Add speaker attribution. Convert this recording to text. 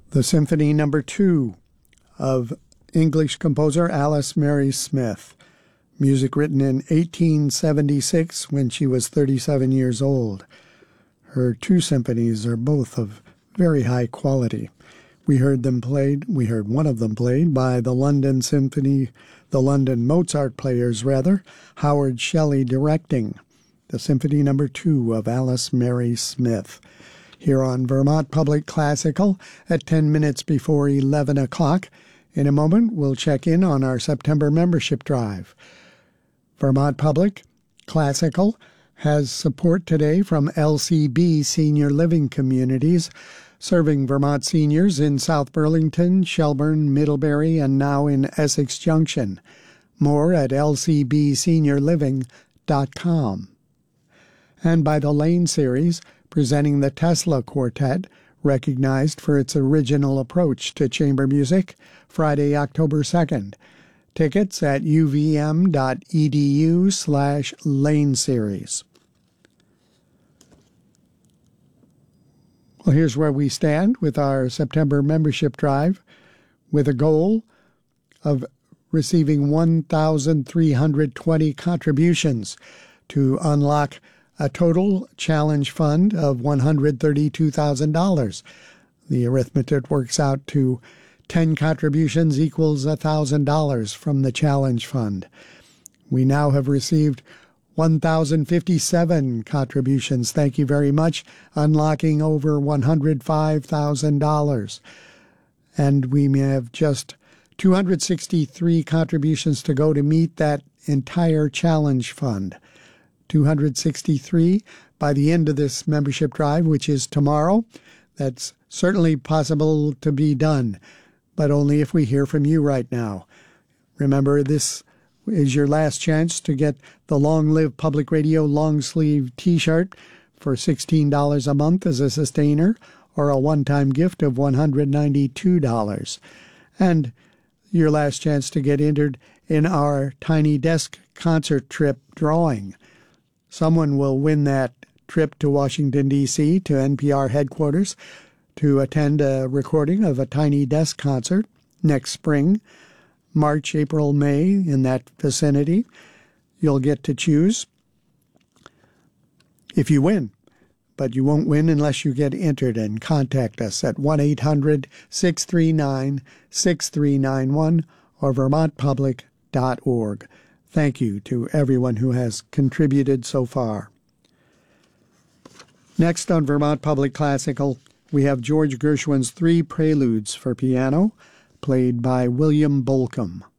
Speaker 1: The Symphony Number 2 of English composer Alice Mary Smith. Music written in 1876 when she was 37 years old. Her two symphonies are both of very high quality. We heard one of them played by the London Mozart Players, Howard Shelley directing. The Symphony Number 2 of Alice Mary Smith. Here on Vermont Public Classical at 10 minutes before 11 o'clock. In a moment, we'll check in on our September membership drive. Vermont Public Classical has support today from LCB Senior Living Communities, serving Vermont seniors in South Burlington, Shelburne, Middlebury, and now in Essex Junction. More at lcbseniorliving.com. And by the Lane Series, presenting the Tesla Quartet, recognized for its original approach to chamber music, Friday, October 2nd. Tickets at uvm.edu/Lane Series. Well, here's where we stand with our September membership drive, with a goal of receiving 1,320 contributions to unlock a total challenge fund of $132,000. The arithmetic works out to 10 contributions equals $1,000 from the challenge fund. We now have received 1,057 contributions. Thank you very much, unlocking over $105,000. And we may have just 263 contributions to go to meet that entire challenge fund. 263 by the end of this membership drive, which is tomorrow. That's certainly possible to be done, but only if we hear from you right now. Remember, this is your last chance to get the Long Live Public Radio long sleeve t-shirt for $16 a month as a sustainer, or a one-time gift of $192. And your last chance to get entered in our Tiny Desk concert trip drawing. Someone will win that trip to Washington, D.C., to NPR headquarters to attend a recording of a Tiny Desk concert next spring, March, April, May, in that vicinity. You'll get to choose if you win, but you won't win unless you get entered, and contact us at 1-800-639-6391 or vermontpublic.org. Thank you to everyone who has contributed so far. Next on Vermont Public Classical, we have George Gershwin's 3 Preludes for piano, played by William Bolcom.